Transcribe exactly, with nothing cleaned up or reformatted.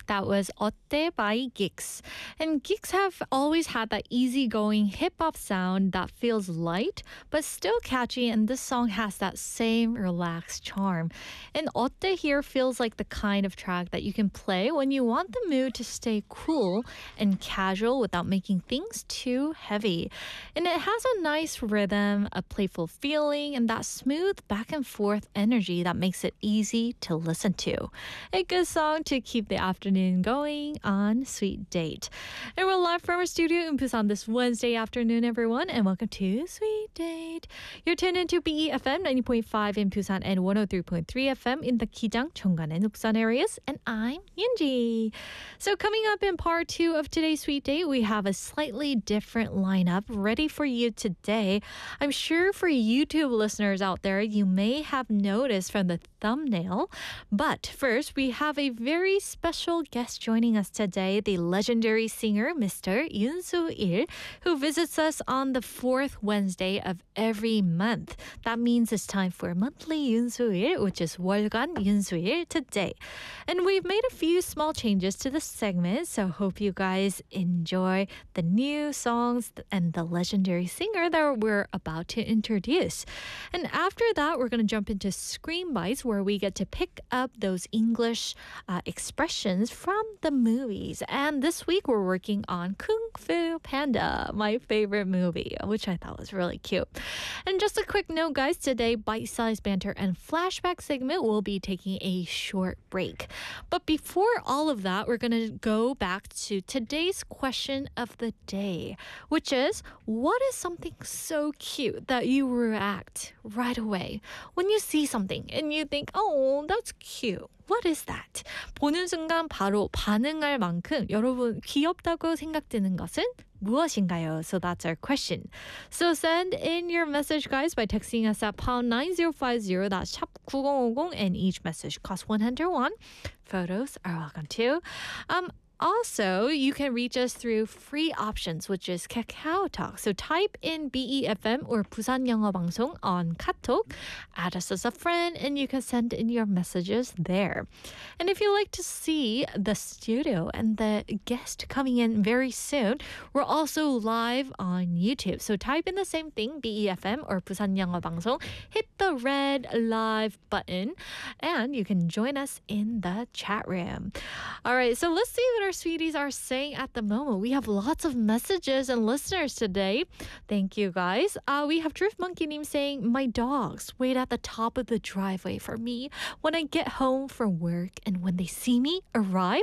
That was 어때 by Geeks. And Geeks have always had that easygoing hip-hop sound that feels light, but still catchy, and this song has that same relaxed charm. And 어때 here feels like the kind of track that you can play when you want the mood to stay cool and casual without making things too heavy. And it has a nice rhythm, a playful feeling, and that smooth back and forth energy that makes it easy to listen to. A good song to keep the afternoon going on Sweet Date. And we're live from our studio in Busan this Wednesday afternoon, everyone, and welcome to Sweet Date. You're tuned into B E F M ninety point five in Busan and one oh three point three F M in the Kijang, Cheonggan, and Uksan areas, and I'm Yunji. So coming up in part two of today's Sweet Date, we have a slightly different lineup ready for you today. I'm sure for YouTube listeners out there, you may have noticed from the thumbnail. But first, we have a very special guest joining us today, the legendary singer, Mister Yoon Soo-il, who visits us on the fourth Wednesday of every month. That means it's time for monthly Yoon Soo-il, which is 월간 Yoon Soo-il today. And we've made a few small changes to the segment, so hope you guys enjoy the new songs and the legendary singer that we're about to introduce. And after that, we're going to jump into Screen Bites, where we get to pick up those English uh, expressions from the movies. And this week we're working on Kung Fu Panda, my favorite movie, which I thought was really cute. And just a quick note, guys, today bite-sized banter and flashback segment will be taking a short break. But before all of that, we're going to go back to today's question of the day, which is, what is something so cute that you react right away when you see something and you think, oh, that's cute? What is that? 보는 순간 바로 반응할 만큼 여러분 귀엽다고 생각되는 것은 무엇인가요? So that's our question. So send in your message, guys, by texting us at pound nine zero five zero. That's 샵 구공오공, and each message costs one hundred won. Photos are welcome too. Um, Also, you can reach us through free options, which is Kakao Talk. So type in B E F M or Busan 영어 방송 on Katok, add us as a friend, and you can send in your messages there. And if you like to see the studio and the guest coming in very soon, we're also live on YouTube. So type in the same thing, B E F M or Busan 영어 방송, hit the red live button, and you can join us in the chat room. All right, so let's see what our sweeties are saying at the moment. We have lots of messages and listeners today. Thank you, guys. Uh, we have Drift Monkey Nim saying, my dogs wait at the top of the driveway for me when I get home from work, and when they see me arrive,